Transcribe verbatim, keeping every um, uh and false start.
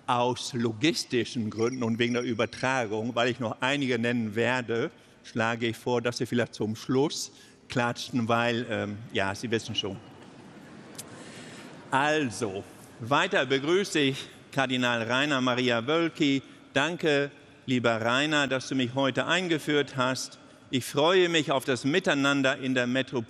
aus logistischen Gründen und wegen der Übertragung, weil ich noch einige nennen werde, schlage ich vor, dass Sie vielleicht zum Schluss klatschen, weil, ähm, ja, Sie wissen schon. Also, weiter begrüße ich Kardinal Rainer Maria Wölki. Danke, lieber Rainer, dass du mich heute eingeführt hast. Ich freue mich auf das Miteinander in der Metropole